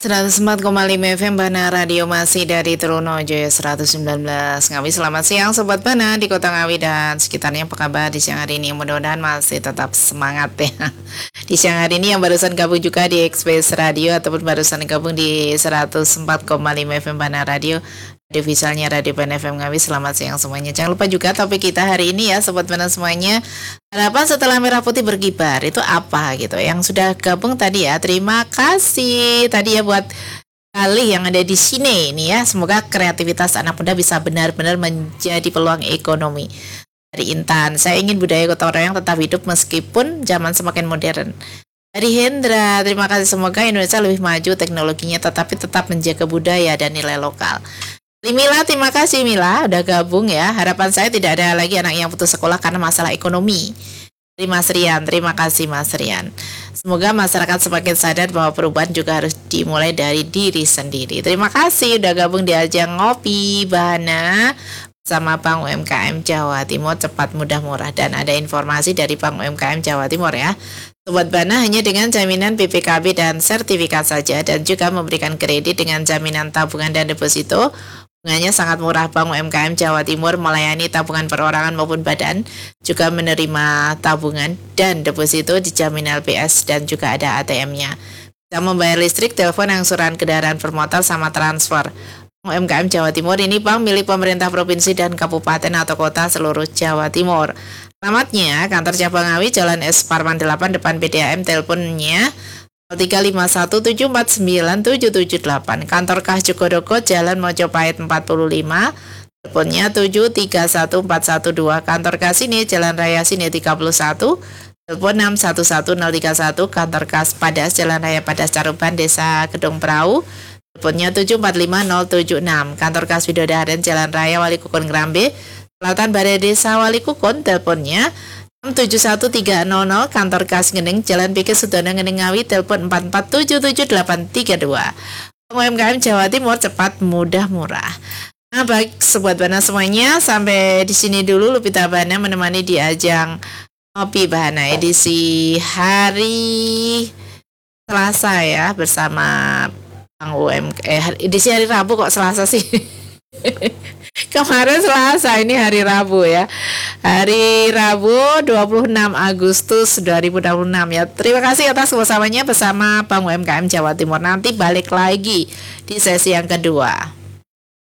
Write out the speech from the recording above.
104,5 FM Bana Radio masih dari Trunojoyo 119 Ngawi. Selamat siang Sobat Bana di Kota Ngawi dan sekitarnya. Apa kabar di siang hari ini? Mudah-mudahan masih tetap semangat ya. Di siang hari ini yang barusan gabung juga di Express Radio ataupun barusan gabung di 104,5 FM Bana Radio, radio visualnya Radio Bana FM Ngawi. Selamat siang semuanya. Jangan lupa juga topik kita hari ini ya Sobat Bana semuanya. Harapan setelah merah putih berkibar itu apa gitu? Yang sudah gabung tadi ya, terima kasih tadi ya buat kali yang ada di sini ini ya. Semoga kreativitas anak muda bisa benar-benar menjadi peluang ekonomi. Dari Intan, saya ingin budaya gotong royong tetap hidup meskipun zaman semakin modern. Dari Hendra, terima kasih, semoga Indonesia lebih maju teknologinya tetapi tetap menjaga budaya dan nilai lokal. Mila, terima kasih Mila udah gabung ya. Harapan saya tidak ada lagi anak yang putus sekolah karena masalah ekonomi. Dari Mas Rian, terima kasih Mas Rian. Semoga masyarakat semakin sadar bahwa perubahan juga harus dimulai dari diri sendiri. Terima kasih udah gabung di ajang ngopi Bana sama Bank UMKM Jawa Timur, cepat mudah murah. Dan ada informasi dari Bank UMKM Jawa Timur ya. Sobat Bana, hanya dengan jaminan BPKB dan sertifikat saja dan juga memberikan kredit dengan jaminan tabungan dan deposito. Bunganya sangat murah. Bank UMKM Jawa Timur melayani tabungan perorangan maupun badan, juga menerima tabungan dan deposito dijamin LPS dan juga ada ATM-nya. Bisa membayar listrik, telepon, angsuran kendaraan bermotor sama transfer. Bank UMKM Jawa Timur ini bank milik pemerintah provinsi dan kabupaten atau kota seluruh Jawa Timur. Alamatnya kantor cabang Ngawi, Jalan S Parman 8 depan PDAM, teleponnya 0351749778. Kantor Kas Jogodoko, Jalan Mojopahit 45, teleponnya 731412. Kantor Kas Sini, Jalan Raya Sini 31, telepon 611031. Kantor Kas Padas, Jalan Raya Padas Caruban, Desa Gedong Perahu, teleponnya 745076. Kantor Kas Widodaren, Jalan Raya Wali Kukun Grambe, Selatan Balai Desa Wali Kukun, teleponnya 71300. Kantor Kas Ngening, Jalan Pikir Sudono Ngening Ngawi, telepon 44777832. UMKM Jawa Timur, cepat mudah murah. Nah, baik Sobat Bana semuanya, sampai di sini dulu Lupita Bana menemani di ajang Ngopi Bana edisi hari Selasa ya, bersama Bang edisi hari Rabu kok Selasa sih. Kemarin Selasa, ini hari Rabu ya. Hari Rabu 26 Agustus 2026 ya. Terima kasih atas kerjasamanya bersama Bank UMKM Jawa Timur. Nanti balik lagi di sesi yang kedua.